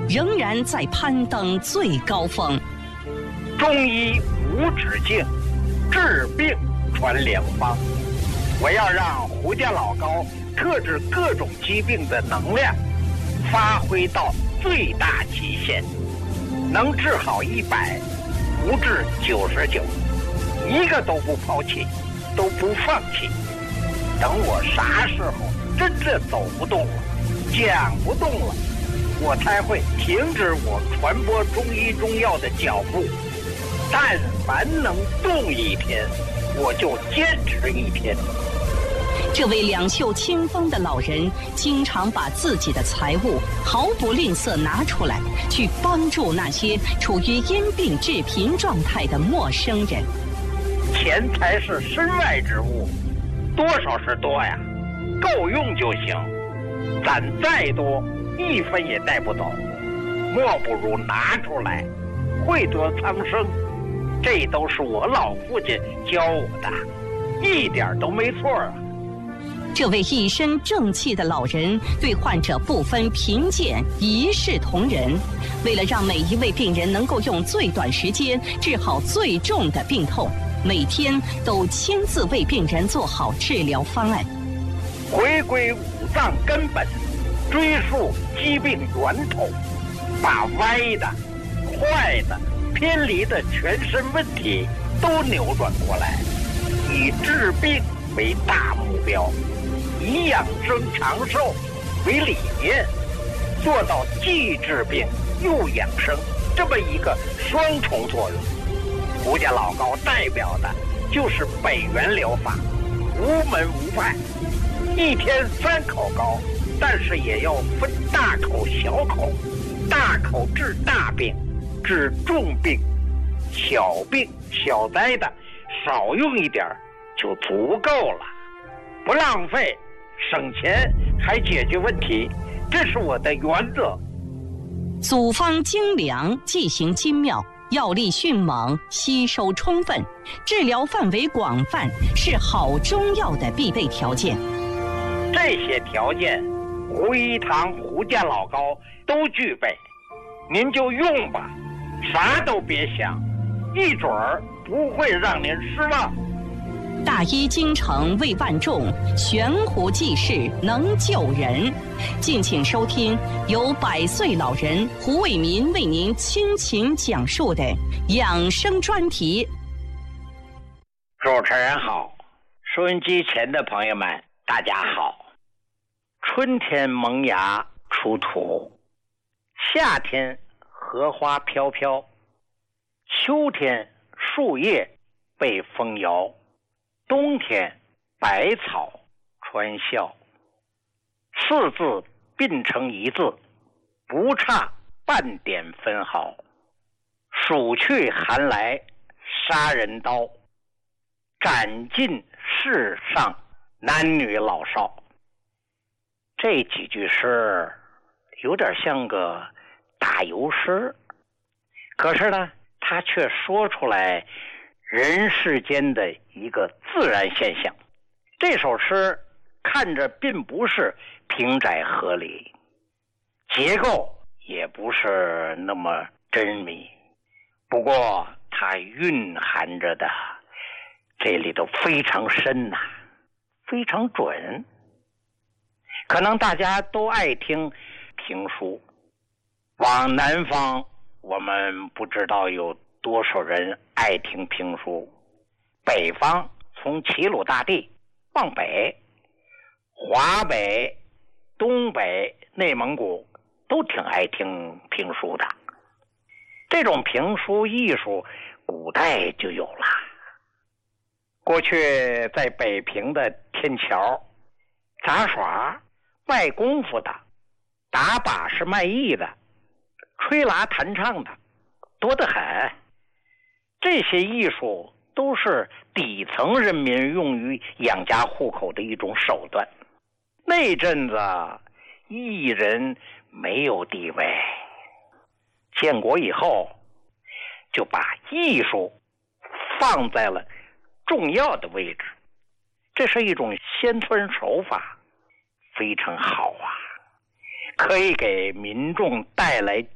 仍然在攀登最高峰。 中医无止境，治病传良方。我要让胡家老高特治各种疾病的能量发挥到最大极限，能治好100，不治99，一个都不抛弃，都不放弃。等我啥时候真正走不动了，讲不动了，我才会停止我传播中医中药的脚步。但凡能动一天，我就坚持一天。 这位两袖清风的老人，经常把自己的财物毫不吝啬拿出来，去帮助那些处于因病致贫状态的陌生人。 钱财是身外之物，多少是多呀，够用就行。攒再多，1分也带不走，莫不如拿出来，惠泽苍生。这都是我老父亲教我的，一点都没错啊。 这位一身正气的老人对患者不分贫贱，一视同仁。为了让每一位病人能够用最短时间治好最重的病痛，每天都亲自为病人做好治疗方案。 回归五脏根本，追溯疾病源头，把歪的、坏的、偏离的全身问题都扭转过来，以治病为大目标，以养生长寿为理念，做到既治病又养生这么一个双重作用。胡家老高代表的就是北元疗法，无门无派，一天3口膏，但是也要分大口小口，大口治大病，治重病，小病小灾的少用一点就足够了，不浪费，省钱还解决问题，这是我的原则。 组方精良，剂型精妙，药力迅猛，吸收充分，治疗范围广泛，是好中药的必备条件。 这些条件，胡一堂胡家老高都具备，您就用吧，啥都别想，一准儿不会让您失望。 大医精诚为万众，悬壶济世能救人。敬请收听由100岁老人胡伟民为您倾情讲述的养生专题。 主持人好，收音机前的朋友们大家好。春天萌芽出土，夏天荷花飘飘，秋天树叶被风摇，冬天百草穿笑。4字并成1字，不差半点分毫。暑去寒来杀人刀，斩尽世上男女老少。这几句诗有点像个打油诗，可是呢，它却说出来人世间的一个自然现象。这首诗看着并不是平窄合理，结构也不是那么真密，不过它蕴含着的这里头非常深呐，非常准。可能大家都爱听评书，往南方我们不知道有多少人爱听评书，北方从齐鲁大地往北，华北、东北、内蒙古都挺爱听评书的。这种评书艺术古代就有了。过去在北平的天桥杂耍卖功夫的，打把式卖艺的，吹拉弹唱的多得很。这些艺术都是底层人民用于养家糊口的一种手段。那阵子艺人没有地位，建国以后就把艺术放在了重要的位置，这是一种先村手法，非常好啊，可以给民众带来